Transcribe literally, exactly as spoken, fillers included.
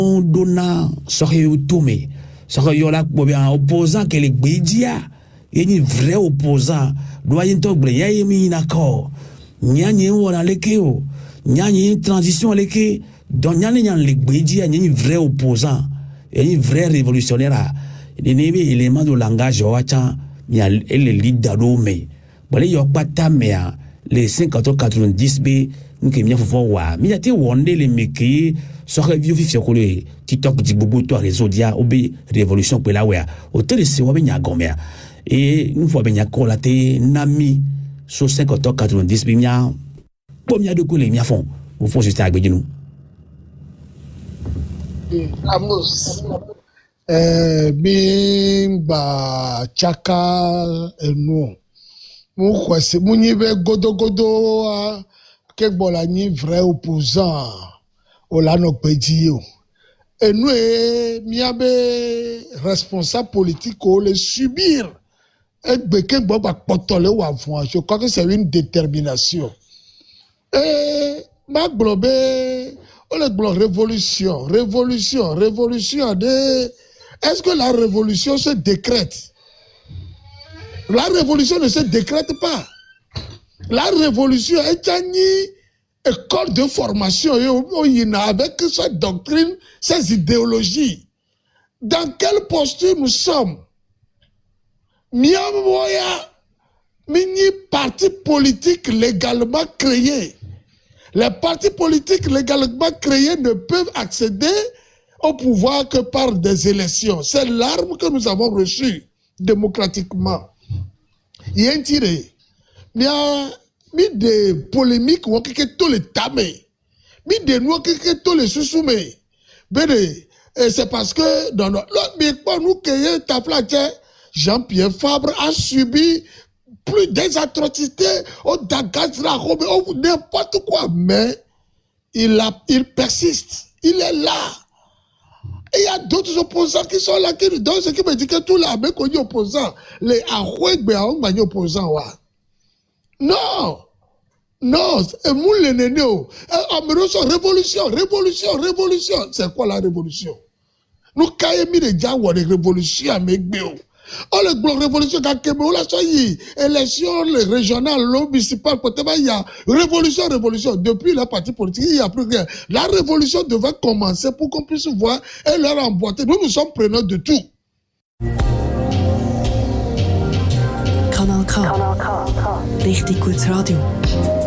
donna soxeyo tome soxeyo la bobe un opposant que les bédia yeni vrai opposant doyen togle yayi mi nako nyanye wona lekeo nyanye transition leke donc nyanye nyan les bédia yeni vrai opposant yeni vrai révolutionnaire il y a des éléments de langage wacha il y a le leader d'ome bon il y a pas ta mais les cinquante quatre-vingt-dix b nous qui bien faut voir mais il y a des wonder les mecs so review fi ko le TikTok di bobo to réseau dia obe révolution pe la wea o tele se wa benya gomea et une fois benya ko la te nami so cinquante quatre-vingt-dix bi nya pomia de ko le mia fond vous faut juste agbe nous Amos eh bimba chaka enu mu kwese munyi be godo godo ke gbola ni vrai opposant Olano Pedio. Et nous, miabe responsable politique, on les subir. Et beke boba potole ou avant. Je crois que c'est une détermination. Et ma globe, on le globe révolution, révolution, révolution. De... Est-ce que la révolution se décrète? La révolution ne se décrète pas. La révolution est gagnée. École de formation avec cette doctrine, ces idéologies. Dans quelle posture nous sommes? Miamoya, mini partis politiques légalement créés. Les partis politiques légalement créés ne peuvent accéder au pouvoir que par des élections. C'est l'arme que nous avons reçue démocratiquement. Il y a un tiré. Mi de polémique ou quelque tous les tamés, mi de nous quelque tous les sous-soumés. Bene, c'est parce que dans l'autre mais pas nous que ta Jean-Pierre Fabre a subi plus des atrocités au Dagazra, au n'importe quoi, mais il a, il persiste, il est là. Et il y a d'autres opposants qui sont là, qui donc ce qui me dit que tous les amis qu'on y opposants, les Ahouek, ben on m'a opposants, ouais. Non, non, c'est mon nénéo. Révolution, révolution, révolution. C'est quoi la révolution? Nous caillons les gens ou les révolutions avec Béo. Oh, la révolution, quand on a choisi élection régionale, municipale, il y a révolution, révolution. Depuis la partie politique, il n'y a plus rien. La révolution devait commencer pour qu'on puisse voir et leur emboîter. Nous, nous sommes preneurs de tout. Kanal K. Richtig gutes Radio.